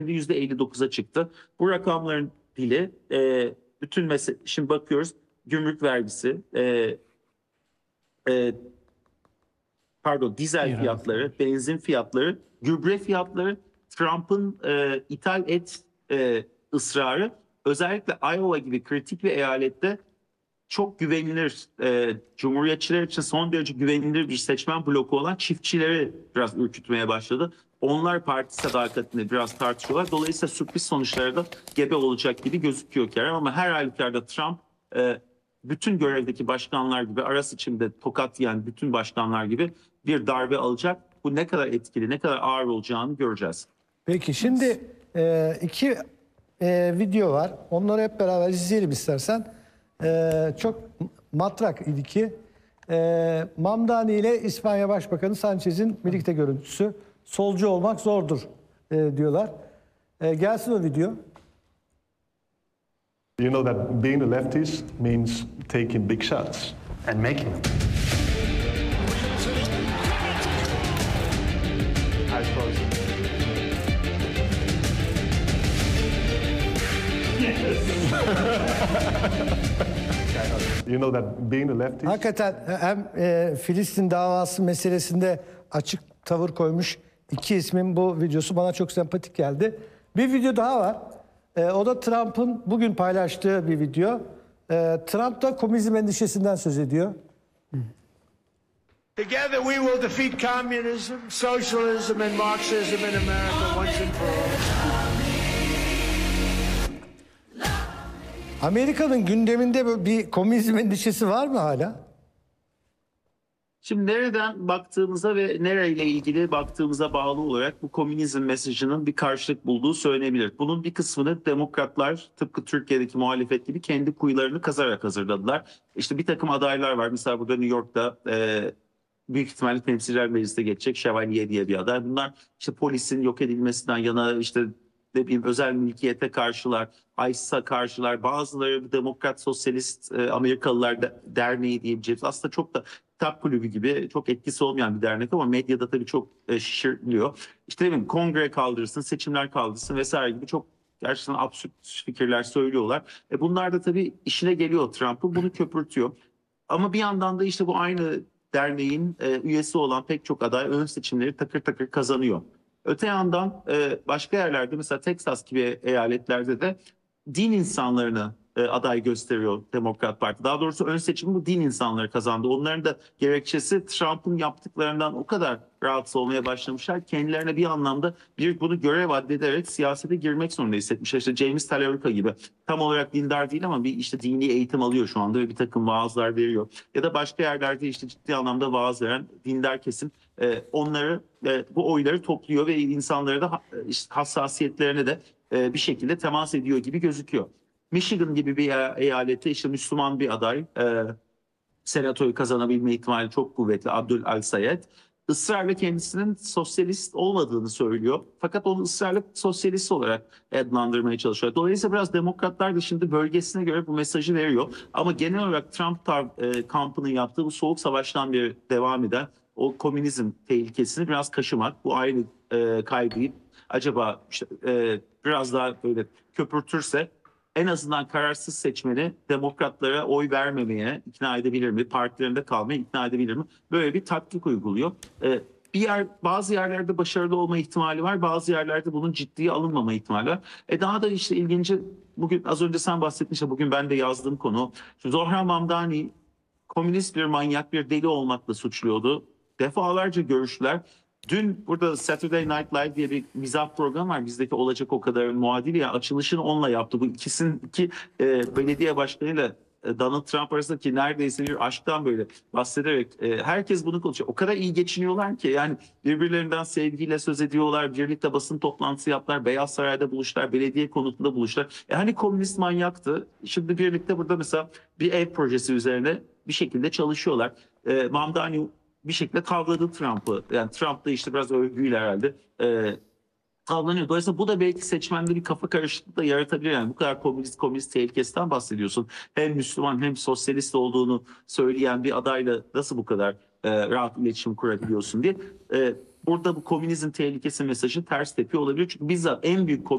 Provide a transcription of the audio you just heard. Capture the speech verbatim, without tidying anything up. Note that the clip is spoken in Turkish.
yüzde elli dokuza çıktı. Bu rakamların dili e, bütün mesele, şimdi bakıyoruz gümrük vergisi, e, e, pardon dizel İran fiyatları, benzin fiyatları, gübre fiyatları, Trump'ın e, ithal et e, ısrarı, özellikle Iowa gibi kritik bir eyalette çok güvenilir, e, Cumhuriyetçiler için son derece güvenilir bir seçmen bloku olan çiftçileri biraz ürkütmeye başladı. Onlar parti sadakatini biraz tartışıyorlar. Dolayısıyla sürpriz sonuçları da gebe olacak gibi gözüküyor Kerem. Ama her halükarda Trump e, bütün görevdeki başkanlar gibi, ara seçimde tokat yiyen bütün başkanlar gibi bir darbe alacak. Bu ne kadar etkili, ne kadar ağır olacağını göreceğiz. Peki şimdi e, iki e, video var. Onları hep beraber izleyelim istersen. E, çok matrak iki. E, Mamdani ile İspanya Başbakanı Sanchez'in birlikte görüntüsü. Solcu olmak zordur e, diyorlar. E, gelsin o video. You know that being a leftist means taking big shots and making them. I suppose. You know that being a leftist. Hakikaten hem e, Filistin davası meselesinde açık tavır koymuş iki ismin bu videosu bana çok sempatik geldi. Bir video daha var. E, o da Trump'ın bugün paylaştığı bir video. E, Trump da komünizm endişesinden söz ediyor. Together we will defeat communism, socialism and Marxism in America once and for all. Amerika'nın gündeminde bir komünizm endişesi var mı hala? Şimdi nereden baktığımıza ve nereyle ilgili baktığımıza bağlı olarak bu komünizm mesajının bir karşılık bulduğu söylenebilir. Bunun bir kısmını demokratlar tıpkı Türkiye'deki muhalefet gibi kendi kuyularını kazarak hazırladılar. İşte bir takım adaylar var. Mesela burada New York'ta e, büyük ihtimalle Temsilciler Meclisi'ne geçecek Şövalye diye bir aday. Bunlar işte polisin yok edilmesinden yana, işte ne bileyim özel mülkiyete karşılar, I S I'sa karşılar, bazıları Demokrat Sosyalist e, Amerikalılar de, Derneği diyebileceğiz. Aslında çok da kitap kulübü gibi çok etkisi olmayan bir dernek ama medyada tabii çok e, şişiriliyor. İşte ne bileyim kongre kaldırsın, seçimler kaldırsın vesaire gibi çok gerçekten absürt fikirler söylüyorlar. E bunlar da tabii işine geliyor Trump'ın, bunu köpürtüyor. Ama bir yandan da işte bu aynı derneğin e, üyesi olan pek çok aday ön seçimleri takır takır kazanıyor. Öte yandan e, başka yerlerde mesela Texas gibi eyaletlerde de din insanlarını e, aday gösteriyor Demokrat Parti. Daha doğrusu ön seçimi bu din insanları kazandı. Onların da gerekçesi Trump'ın yaptıklarından o kadar rahatsız olmaya başlamışlar. Kendilerine bir anlamda bir bunu görev addederek siyasete girmek zorunda hissetmişler. İşte James Talarico gibi tam olarak dindar değil ama bir işte dini eğitim alıyor şu anda ve bir takım vaazlar veriyor. Ya da başka yerlerde işte ciddi anlamda vaaz veren dindar kesim e, onları e, bu oyları topluyor ve insanlara da e, işte hassasiyetlerine de e, bir şekilde temas ediyor gibi gözüküyor. Michigan gibi bir eyalette işte Müslüman bir aday e, senatoyu kazanabilme ihtimali çok kuvvetli, Abdul Al-Sayed. Israrla kendisinin sosyalist olmadığını söylüyor. Fakat onu ısrarla sosyalist olarak adlandırmaya çalışıyor. Dolayısıyla biraz demokratlar da şimdi bölgesine göre bu mesajı veriyor. Ama genel olarak Trump e, kampının yaptığı bu soğuk savaştan beri devam eden o komünizm tehlikesini biraz kaşımak. Bu aynı e, kaygıyı acaba işte, e, biraz daha böyle köpürtürse en azından kararsız seçmeni demokratlara oy vermemeye ikna edebilir mi? Partilerinde kalmaya ikna edebilir mi? Böyle bir taktik uyguluyor. Ee, bir yer, bazı yerlerde başarılı olma ihtimali var. Bazı yerlerde bunun ciddiye alınmama ihtimali var. E daha da işte ilginci, bugün az önce sen bahsetmiştin, bugün ben de yazdığım konu. Zohra Mamdani komünist bir manyak, bir deli olmakla suçluyordu. Defalarca görüştüler. Dün burada Saturday Night Live diye bir mizah programı var. Bizdeki Olacak O Kadar'ın muadili ya, açılışını onunla yaptı. Bu ikisinin iki e, belediye başkanıyla e, Donald Trump arasındaki neredeyse bir aşktan böyle bahsederek e, herkes bunu konuşuyor. O kadar iyi geçiniyorlar ki yani birbirlerinden sevgiyle söz ediyorlar. Birlikte basın toplantısı yaptılar. Beyaz Saray'da buluştular. Belediye konutunda buluştular. E, hani komünist manyaktı. Şimdi birlikte burada mesela bir ev projesi üzerine bir şekilde çalışıyorlar. E, Mamdani bir şekilde tavladı Trump'ı. Yani Trump da işte biraz övgüyle herhalde e, tavlanıyor. Dolayısıyla bu da belki seçmende bir kafa karışıklığı da yaratabilir. Yani bu kadar komünist komünist tehlikesinden bahsediyorsun. Hem Müslüman hem sosyalist olduğunu söyleyen bir adayla nasıl bu kadar e, rahat iletişim kurabiliyorsun diye. E, burada bu komünizm tehlikesi mesajı ters tepiyor olabilir. Çünkü bizzat en büyük